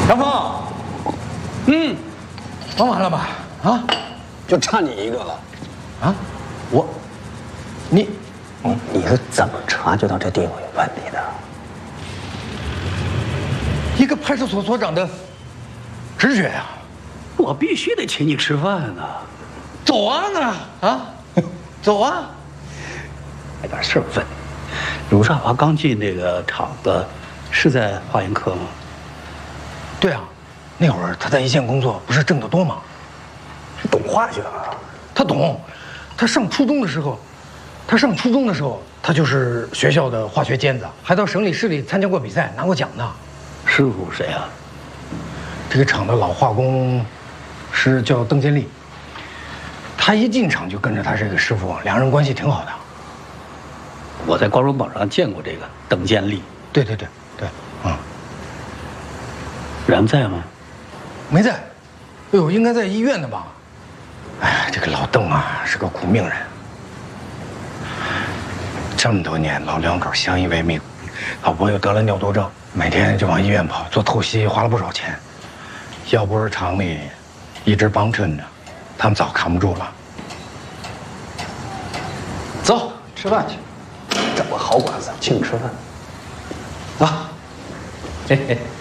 杨峰，忙完了吧？啊， 就差你一个了。 啊，你是怎么察觉到这地方有问题的？ 一个派出所所长的直觉呀！ 我必须得请你吃饭啊！ 走啊那啊，走啊！ 有点事儿问，鲁少华刚进这个厂子，是在化验科吗？ 对啊，那会儿他在一线工作，不是挣得多吗？ 懂化学啊？ 他懂，他上初中的时候，他就是学校的化学尖子，还到省里市里参加过比赛，拿过奖呢。 师傅谁啊？ 这个厂的老化工师叫邓建立，他一进厂就跟着他这个师傅，两人关系挺好的。 我在光荣榜上见过这个邓建立。 对， 然在吗？ 没在。哎呦，应该在医院呢吧？哎，这个老邓啊，是个苦命人。这么多年，老两口相依为命，老婆又得了尿多症，每天就往医院跑，做透析花了不少钱。要不是厂里一直帮衬着，他们早扛不住了。走，吃饭去。 找个好馆子请你吃饭。 走。嘿嘿。